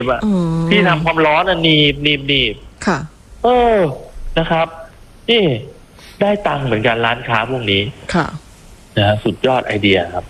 ที่ทำความร้อนหนีบค่ะนะครับนี่ได้ตังค์เหมือนกันร้านค้าพวกนี้ค่ะนะสุดยอดไอเดียครับ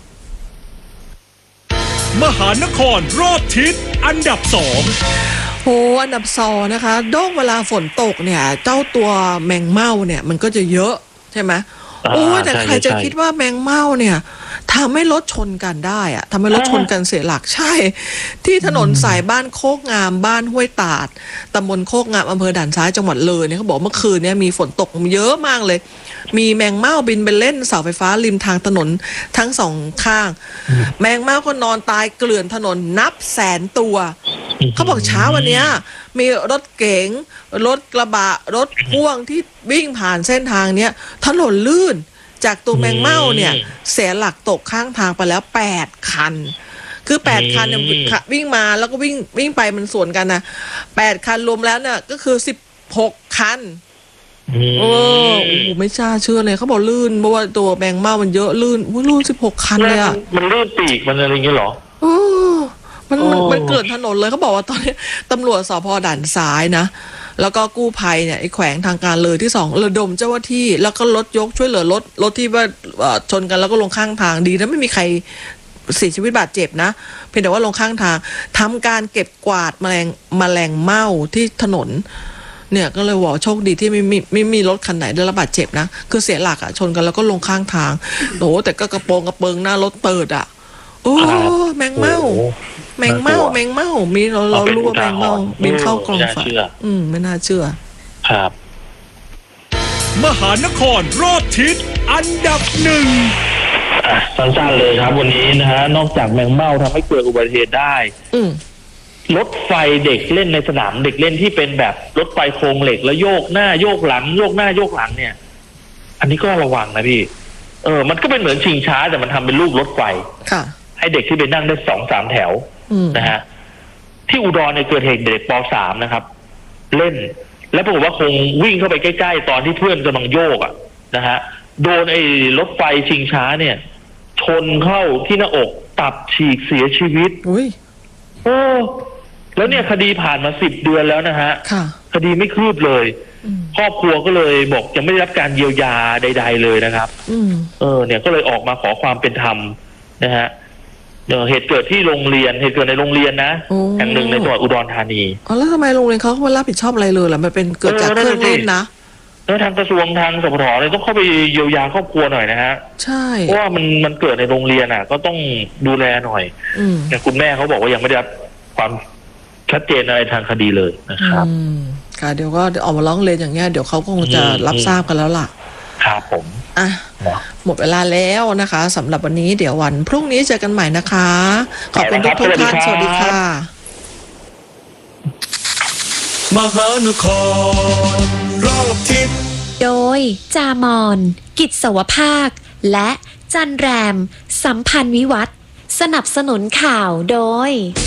มหานครรอบทิศอันดับ 2อันดับ2นะคะโด้งเวลาฝนตกเนี่ยเจ้าตัวแมงเม่าเนี่ยมันก็จะเยอะใช่ไหมแต่ใครจะคิดว่าแมงเม่าเนี่ยทำให้รถชนกันได้อะทำให้รถชนกันเสียหลักใช่ที่ถนนสายบ้านโคกงามบ้านห้วยตาดตำบลโคกงามอำเภอด่านซ้ายจังหวัดเลยเนี่ยเขาบอกเมื่อคืนเนี่ยมีฝนตกเยอะมากเลยมีแมงเม่าบินไปเล่นเสาไฟฟ้าริมทางถนนทั้งสองข้างแมงเม่าก็นอนตายเกลื่อนถนนนับแสนตัวเขาบอกเช้าวันนี้มีรถเก๋งรถกระบะรถพ่วงที่วิ่งผ่านเส้นทางเนี้ยถนนลื่นจากตัวแมงเม่าเนี่ยเสียหลักตกข้างทางไปแล้ว8คันคือ8คันเนี่ยวิ่งมาแล้วก็วิ่งไปมันสวนกันนะ8คันรวมแล้วเนี่ยก็คือ16คันโอ้ไม่น่าเชื่อเลยเขาบอกลื่นเพราะว่าตัวแมงเม่ามันเยอะลื่น16คันเลยอ่ะมันลื่นปีกมันอะไรอย่างเงี้ยหรอมันเกิดถนนเลยเขาบอกว่าตอนนี้ตำรวจสภ.ด่านซ้ายนะแล้วก็กู้ภัยเนี่ยไอ้แขวงทางการเลยที่2ระดมเจ้าหน้าที่แล้วก็รถยกช่วยเหลือรถที่ว่าชนกันแล้วก็ลงข้างทางดีนะไม่มีใครเสียชีวิตบาดเจ็บนะเพียงแต่ว่าลงข้างทางทำการเก็บกวาดแมลงเม่าที่ถนนเนี่ยก็เลยว่าโชคดีที่ไม่มีรถคันไหนได้รับบาดเจ็บนะคือเสียหลักอ่ะชนกันแล้วก็ลงข้างทางแต่ก็กระเปิงหน้ารถเปิดอ่ะแมงเม่ามีเรารู้ว่าแมงเม่าบินเข้ากองไฟไม่น่าเชื่อครับมหานครรอบทิศอันดับ1 สั้นๆเลยครับวันนี้นะฮะนอกจากแมงเม่าทำให้เกิดอุบัติเหตุได้รถไฟเด็กเล่นในสนามเด็กเล่นที่เป็นแบบรถไฟโครงเหล็กแล้วโยกหน้าโยกหลังโยกหน้าโยกหลังเนี่ยอันนี้ก็ระวังนะพี่มันก็เป็นเหมือนชิงช้าแต่มันทำเป็นรูปรถไฟให้เด็กที่ไปนั่งได้2-3แถวนะฮะที่อุดรเนี่ยเกิดเหตุเด็กป.3 นะครับเล่นแล้วปรากฏว่าคงวิ่งเข้าไปใกล้ๆตอนที่เพื่อนกำลังโยกนะฮะโดนไอ้รถไฟชิงช้าเนี่ยชนเข้าที่หน้าอกตับฉีกเสียชีวิตแล้วเนี่ยคดีผ่านมา10 เดือนแล้วนะฮะคดีไม่คืบเลยครอบครัวก็เลยบอกยังไม่ได้รับการเยียวยาใดๆเลยนะครับเนี่ยก็เลยออกมาขอความเป็นธรรมนะฮะเหตุเกิดที่โรงเรียนเหตุเกิดในโรงเรียนนะแห่งหนึ่งในจังหวัดอุดรธานีแล้วทำไมโรงเรียนเขาไม่รับผิดชอบอะไรเลยล่ะมันเป็นเกิดจากเครื่องเล่นนะแล้วทางกระทรวงทางสพทเลยต้องเข้าไปเยียวยาครอบครัวหน่อยนะฮะใช่เพราะว่ามันเกิดในโรงเรียนก็ต้องดูแลหน่อยแต่คุณแม่เขาบอกว่ายังไม่ได้รับความชัดเจนอะไรทางคดีเลยนะครับค่ะเดี๋ยวก็ออกมาร้องเรียนอย่างเงี้ยเดี๋ยวเขาคงจะรับทราบกันแล้วล่ะครับผมหมดเวลาแล้วนะคะสำหรับวันนี้เดี๋ยววันพรุ่งนี้เจอกันใหม่นะคะขอบคุณทุกท่านสวัสดีค่ะมหานครรอบทิศโดยจามอนกิจสวภาคและจันแรมสัมพันธ์วิวัฒน์สนับสนุนข่าวโดย